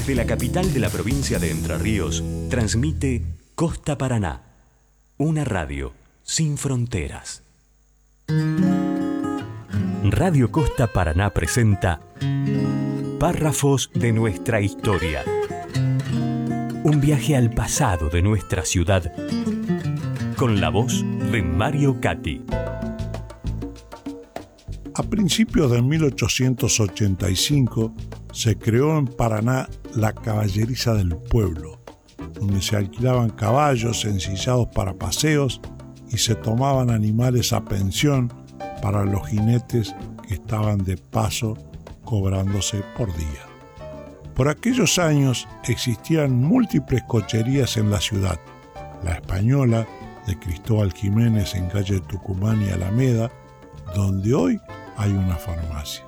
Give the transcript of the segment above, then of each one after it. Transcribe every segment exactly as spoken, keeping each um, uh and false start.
Desde la capital de la provincia de Entre Ríos, transmite Costa Paraná, una radio sin fronteras. Radio Costa Paraná presenta Párrafos de nuestra historia. Un viaje al pasado de nuestra ciudad, con la voz de Mario Catti. A principios de mil ochocientos ochenta y cinco se creó en Paraná la Caballeriza del Pueblo, donde se alquilaban caballos ensillados para paseos y se tomaban animales a pensión para los jinetes que estaban de paso cobrándose por día. Por aquellos años existían múltiples cocherías en la ciudad: la Española, de Cristóbal Jiménez en calle Tucumán y Alameda, donde hoy hay una farmacia;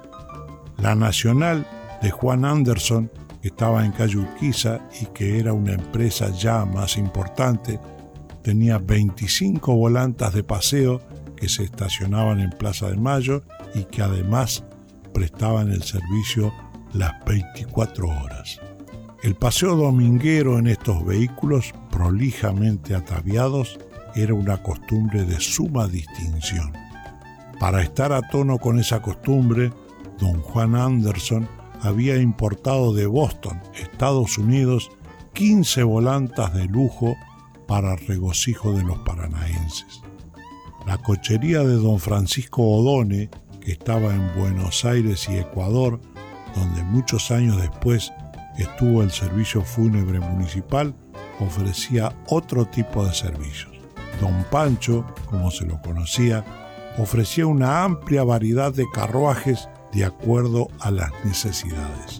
la Nacional, de Juan Anderson, que estaba en calle Urquiza y que era una empresa ya más importante, tenía veinticinco volantas de paseo que se estacionaban en Plaza de Mayo y que además prestaban el servicio las veinticuatro horas. El paseo dominguero en estos vehículos prolijamente ataviados era una costumbre de suma distinción. Para estar a tono con esa costumbre, don Juan Anderson había importado de Boston, Estados Unidos, quince volantas de lujo para regocijo de los paranaenses. La cochería de don Francisco Odone, que estaba en Buenos Aires y Ecuador, donde muchos años después estuvo el servicio fúnebre municipal, ofrecía otro tipo de servicios. Don Pancho, como se lo conocía, ofrecía una amplia variedad de carruajes de acuerdo a las necesidades: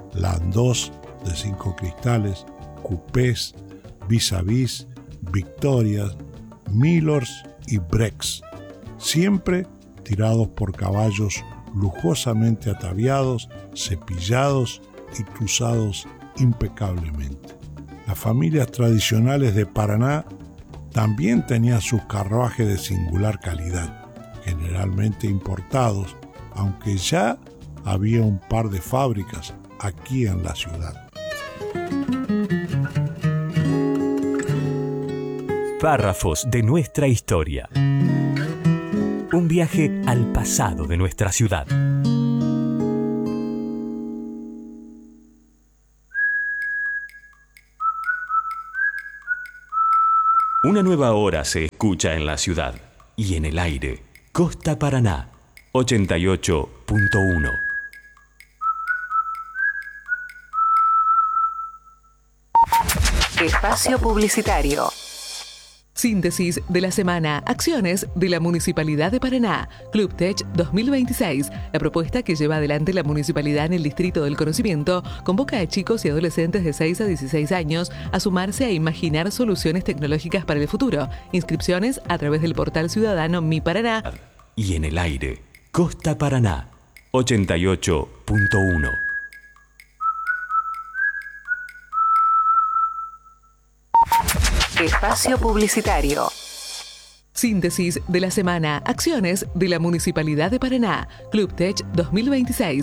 landós de cinco cristales, cupés, vis a vis, victorias, milors y breaks, siempre tirados por caballos lujosamente ataviados, cepillados y tuzados impecablemente. Las familias tradicionales de Paraná también tenían sus carruajes de singular calidad, generalmente importados, aunque ya había un par de fábricas aquí en la ciudad. Párrafos de nuestra historia. Un viaje al pasado de nuestra ciudad. Una nueva hora se escucha en la ciudad y en el aire. Costa Paraná, ochenta y ocho punto uno. Espacio publicitario. Síntesis de la semana. Acciones de la Municipalidad de Paraná. Club Tech dos mil veintiséis. La propuesta que lleva adelante la Municipalidad en el Distrito del Conocimiento convoca a chicos y adolescentes de seis a dieciséis años a sumarse a imaginar soluciones tecnológicas para el futuro. Inscripciones a través del portal ciudadano Mi Paraná. Y en el aire, Costa Paraná, ochenta y ocho punto uno. Espacio publicitario. Síntesis de la semana. Acciones de la Municipalidad de Paraná. Club Tech dos mil veintiséis.